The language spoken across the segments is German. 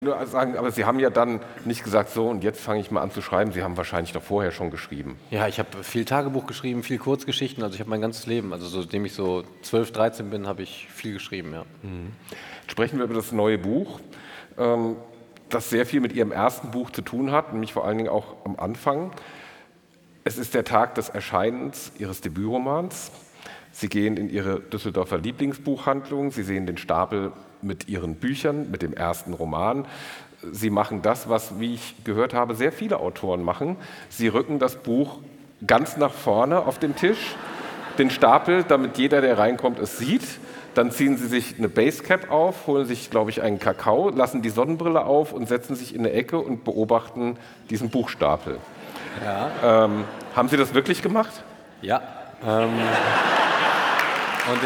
nur sagen, aber Sie haben ja dann nicht gesagt, so und jetzt fange ich mal an zu schreiben. Sie haben wahrscheinlich noch vorher schon geschrieben. Ja, ich habe viel Tagebuch geschrieben, viel Kurzgeschichten. Also ich habe mein ganzes Leben, also seitdem ich so 12, 13 bin, habe ich viel geschrieben, ja. Sprechen wir über das neue Buch, das sehr viel mit Ihrem ersten Buch zu tun hat, nämlich vor allen Dingen auch am Anfang. Es ist der Tag des Erscheinens Ihres Debütromans. Sie gehen in Ihre Düsseldorfer Lieblingsbuchhandlung, Sie sehen den Stapel mit Ihren Büchern, mit dem ersten Roman. Sie machen das, was, wie ich gehört habe, sehr viele Autoren machen. Sie rücken das Buch ganz nach vorne auf den Tisch, den Stapel, damit jeder, der reinkommt, es sieht. Dann ziehen Sie sich eine Basecap auf, holen sich, glaube ich, einen Kakao, lassen die Sonnenbrille auf und setzen sich in eine Ecke und beobachten diesen Buchstapel. Ja. Haben Sie das wirklich gemacht? Ja. Und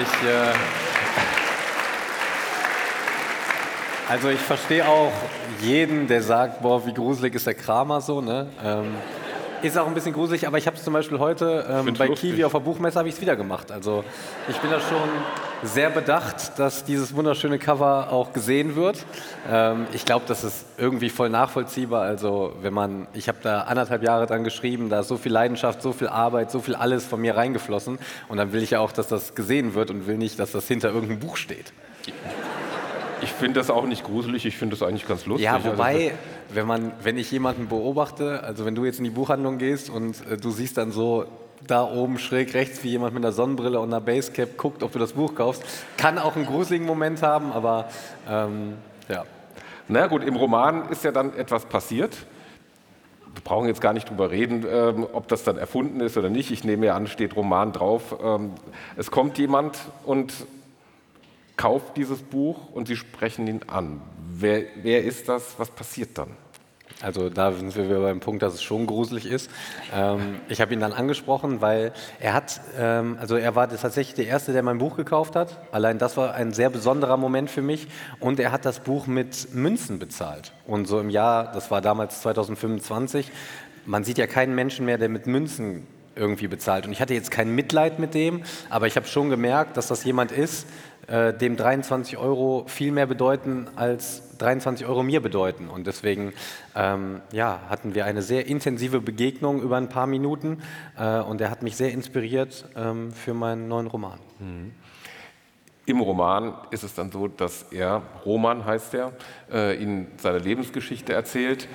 also ich verstehe auch jeden, der sagt, boah, wie gruselig ist der Kramer so, ne? Ist auch ein bisschen gruselig, aber ich habe es zum Beispiel heute bei Kiwi auf der Buchmesse habe ich es wieder gemacht. Also ich bin da schon sehr bedacht, dass dieses wunderschöne Cover auch gesehen wird. Ich glaube, das ist irgendwie voll nachvollziehbar. Also ich habe da 1,5 Jahre dran geschrieben, da ist so viel Leidenschaft, so viel Arbeit, so viel alles von mir reingeflossen. Und dann will ich ja auch, dass das gesehen wird und will nicht, dass das hinter irgendeinem Buch steht. Ich finde das auch nicht gruselig, ich finde das eigentlich ganz lustig. Ja, wobei, wenn ich jemanden beobachte, also wenn du jetzt in die Buchhandlung gehst und du siehst dann so da oben schräg rechts, wie jemand mit einer Sonnenbrille und einer Basecap guckt, ob du das Buch kaufst, kann auch einen gruseligen Moment haben, aber ja. Na gut, im Roman ist ja dann etwas passiert. Wir brauchen jetzt gar nicht drüber reden, ob das dann erfunden ist oder nicht. Ich nehme ja an, steht Roman drauf. Es kommt jemand und kauft dieses Buch und Sie sprechen ihn an. Wer ist das? Was passiert dann? Also da sind wir wieder beim Punkt, dass es schon gruselig ist. Ich habe ihn dann angesprochen, weil er war tatsächlich der Erste, der mein Buch gekauft hat. Allein das war ein sehr besonderer Moment für mich. Und er hat das Buch mit Münzen bezahlt. Und so im Jahr, das war damals 2025, man sieht ja keinen Menschen mehr, der mit Münzen irgendwie bezahlt. Und ich hatte jetzt kein Mitleid mit dem, aber ich habe schon gemerkt, dass das jemand ist, dem 23 € viel mehr bedeuten, als 23 € mir bedeuten. Und deswegen hatten wir eine sehr intensive Begegnung über ein paar Minuten und er hat mich sehr inspiriert für meinen neuen Roman. Im Roman ist es dann so, dass Roman heißt er, Ihnen seine Lebensgeschichte erzählt.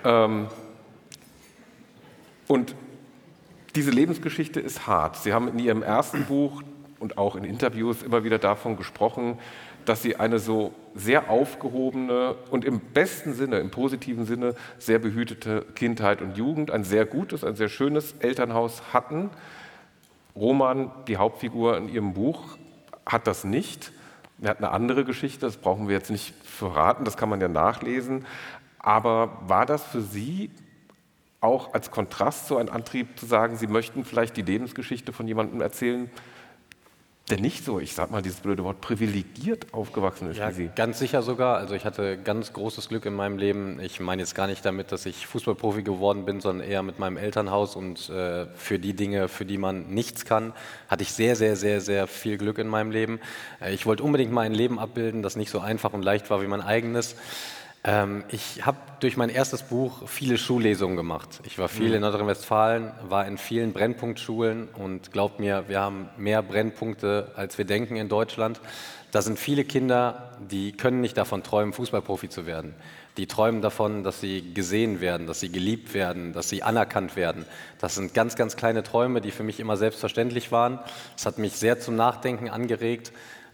Und diese Lebensgeschichte ist hart. Sie haben in Ihrem ersten Buch und auch in Interviews immer wieder davon gesprochen, dass Sie eine so sehr aufgehobene und im besten Sinne, im positiven Sinne, sehr behütete Kindheit und Jugend, ein sehr gutes, ein sehr schönes Elternhaus hatten. Roman, die Hauptfigur in Ihrem Buch, hat das nicht. Er hat eine andere Geschichte, das brauchen wir jetzt nicht verraten, das kann man ja nachlesen. Aber war das für Sie auch als Kontrast so ein Antrieb zu sagen, Sie möchten vielleicht die Lebensgeschichte von jemandem erzählen, der nicht so, ich sag mal dieses blöde Wort, privilegiert aufgewachsen ist Ja, wie Sie? ganz sicher sogar. Also ich hatte ganz großes Glück in meinem Leben. Ich meine jetzt gar nicht damit, dass ich Fußballprofi geworden bin, sondern eher mit meinem Elternhaus und für die Dinge, für die man nichts kann, hatte ich sehr, sehr, sehr, sehr viel Glück in meinem Leben. Ich wollte unbedingt mal ein Leben abbilden, das nicht so einfach und leicht war wie mein eigenes. Ich habe durch mein erstes Buch viele Schullesungen gemacht. Ich war viel in Nordrhein-Westfalen, war in vielen Brennpunktschulen und glaubt mir, wir haben mehr Brennpunkte, als wir denken in Deutschland. Da sind viele Kinder, die können nicht davon träumen, Fußballprofi zu werden. Die träumen davon, dass sie gesehen werden, dass sie geliebt werden, dass sie anerkannt werden. Das sind ganz, ganz kleine Träume, die für mich immer selbstverständlich waren. Es hat mich sehr zum Nachdenken angeregt.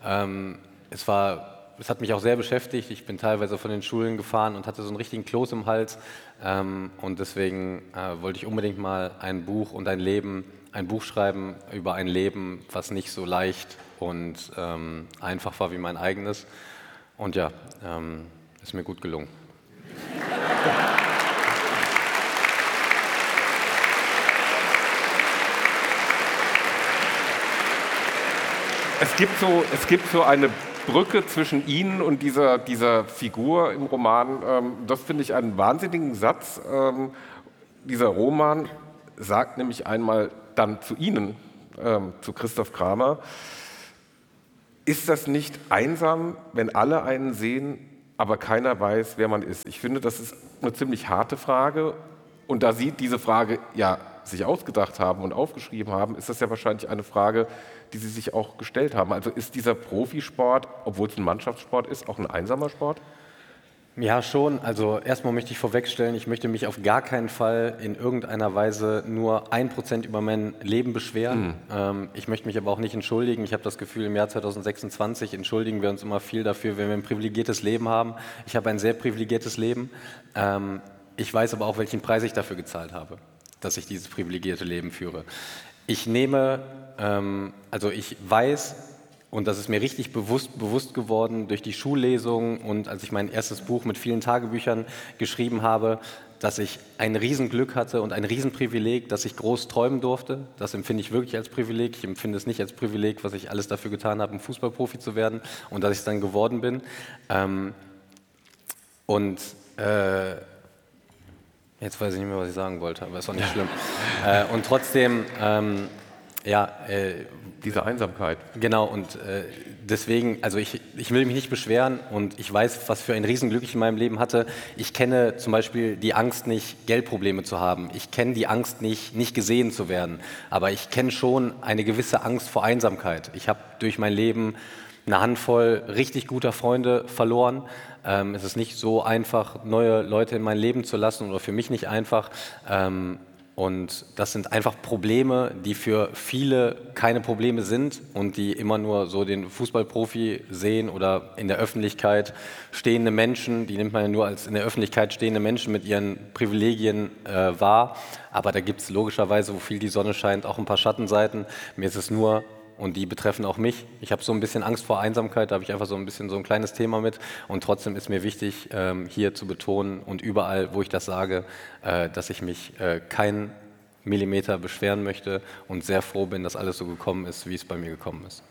Es hat mich auch sehr beschäftigt. Ich bin teilweise von den Schulen gefahren und hatte so einen richtigen Kloß im Hals. Und deswegen wollte ich unbedingt mal ein Buch schreiben über ein Leben, was nicht so leicht und einfach war wie mein eigenes. Und ja, ist mir gut gelungen. Es gibt so eine Brücke zwischen Ihnen und dieser Figur im Roman. Das finde ich einen wahnsinnigen Satz. Dieser Roman sagt nämlich einmal dann zu Ihnen, zu Christoph Kramer, ist das nicht einsam, wenn alle einen sehen, aber keiner weiß, wer man ist. Ich finde, das ist eine ziemlich harte Frage. Und da Sie diese Frage ja sich ausgedacht haben und aufgeschrieben haben, ist das ja wahrscheinlich eine Frage, die Sie sich auch gestellt haben. Also ist dieser Profisport, obwohl es ein Mannschaftssport ist, auch ein einsamer Sport? Ja, schon. Also erstmal möchte ich vorwegstellen, ich möchte mich auf gar keinen Fall in irgendeiner Weise nur 1% über mein Leben beschweren. Ich möchte mich aber auch nicht entschuldigen. Ich habe das Gefühl, im Jahr 2026 entschuldigen wir uns immer viel dafür, wenn wir ein privilegiertes Leben haben. Ich habe ein sehr privilegiertes Leben. Ich weiß aber auch, welchen Preis ich dafür gezahlt habe, dass ich dieses privilegierte Leben führe. Ich weiß, und das ist mir richtig bewusst geworden durch die Schullesung und als ich mein erstes Buch mit vielen Tagebüchern geschrieben habe, dass ich ein Riesenglück hatte und ein Riesenprivileg, dass ich groß träumen durfte. Das empfinde ich wirklich als Privileg. Ich empfinde es nicht als Privileg, was ich alles dafür getan habe, um Fußballprofi zu werden und dass ich es dann geworden bin. Jetzt weiß ich nicht mehr, was ich sagen wollte, aber ist auch nicht schlimm. Und trotzdem, Diese Einsamkeit. genau, und deswegen, also ich will mich nicht beschweren und ich weiß, was für ein Riesenglück ich in meinem Leben hatte. Ich kenne zum Beispiel die Angst nicht, Geldprobleme zu haben. Ich kenne die Angst nicht gesehen zu werden. Aber ich kenne schon eine gewisse Angst vor Einsamkeit. Ich habe durch mein Leben eine Handvoll richtig guter Freunde verloren. Es ist nicht so einfach, neue Leute in mein Leben zu lassen oder für mich nicht einfach. Und das sind einfach Probleme, die für viele keine Probleme sind und die immer nur so den Fußballprofi sehen oder in der Öffentlichkeit stehende Menschen, die nimmt man ja nur als in der Öffentlichkeit stehende Menschen mit ihren Privilegien wahr. Aber da gibt es logischerweise, wo viel die Sonne scheint, auch ein paar Schattenseiten. Mir ist es nur, und die betreffen auch mich. Ich habe so ein bisschen Angst vor Einsamkeit, da habe ich einfach so ein kleines Thema mit. Und trotzdem ist mir wichtig, hier zu betonen und überall, wo ich das sage, dass ich mich keinen Millimeter beschweren möchte und sehr froh bin, dass alles so gekommen ist, wie es bei mir gekommen ist.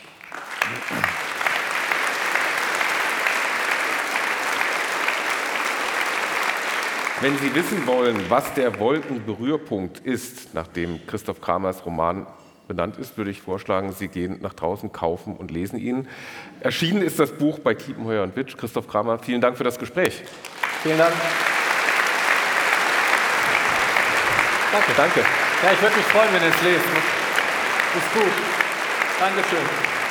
Wenn Sie wissen wollen, was der Wolkenberührpunkt ist, nachdem Christoph Kramers Roman benannt ist, würde ich vorschlagen, Sie gehen nach draußen, kaufen und lesen ihn. Erschienen ist das Buch bei Kiepenheuer und Witsch. Christoph Kramer, vielen Dank für das Gespräch. Vielen Dank. Danke. Ja, ich würde mich freuen, wenn ihr es lest. Ist gut. Dankeschön.